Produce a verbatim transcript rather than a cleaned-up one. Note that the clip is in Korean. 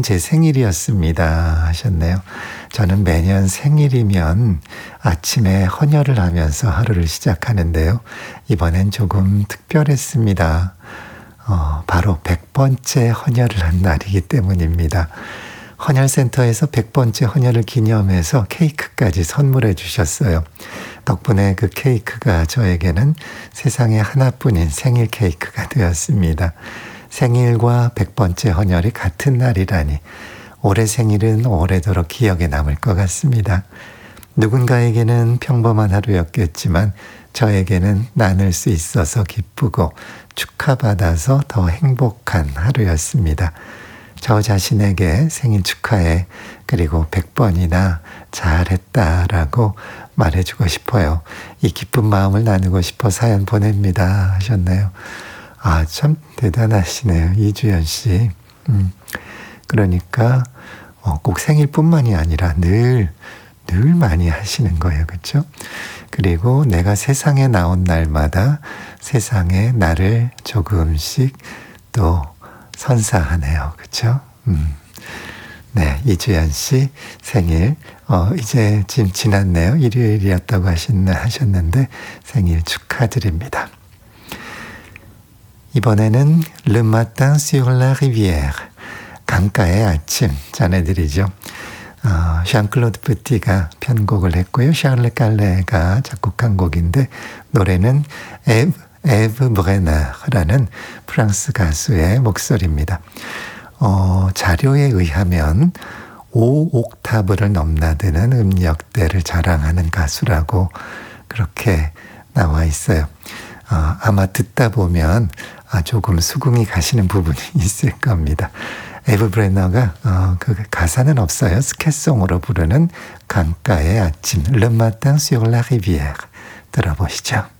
제 생일이었습니다 하셨네요. 저는 매년 생일이면 아침에 헌혈을 하면서 하루를 시작하는데요. 이번엔 조금 특별했습니다. 어, 바로 백 번째 헌혈을 한 날이기 때문입니다. 헌혈센터에서 백 번째 헌혈을 기념해서 케이크까지 선물해 주셨어요. 덕분에 그 케이크가 저에게는 세상에 하나뿐인 생일 케이크가 되었습니다. 생일과 백 번째 헌혈이 같은 날이라니 올해 생일은 오래도록 기억에 남을 것 같습니다. 누군가에게는 평범한 하루였겠지만 저에게는 나눌 수 있어서 기쁘고 축하받아서 더 행복한 하루였습니다. 저 자신에게 생일 축하해, 그리고 백 번이나 잘했다라고 말해주고 싶어요. 이 기쁜 마음을 나누고 싶어 사연 보냅니다 하셨네요. 아, 참 대단하시네요, 이주연 씨. 음, 그러니까 어, 꼭 생일뿐만이 아니라 늘, 늘 많이 하시는 거예요. 그렇죠? 그리고 내가 세상에 나온 날마다 세상에 나를 조금씩 또 선사하네요. 그렇죠? 음. 네, 이주연 씨 생일 어, 이제 지금 지났네요. 일요일이었다고 하신, 하셨는데 생일 축하드립니다. 이번에는 Le Matin sur la Rivière, 강가의 아침 전해드리죠. 어, 샹클로드 프티가 편곡을 했고요. 샤를레 깔레가 작곡한 곡인데 노래는 에브, 에브 브레너라는 프랑스 가수의 목소리입니다. 어, 자료에 의하면 오 옥타브를 넘나드는 음역대를 자랑하는 가수라고 그렇게 나와 있어요. 어, 아마 듣다 보면 아, 조금 수긍이 가시는 부분이 있을 겁니다. 에브 브레너가 어, 그 가사는 없어요. 스캣송으로 부르는 강가의 아침, Le Matin sur la Rivière 들어보시죠.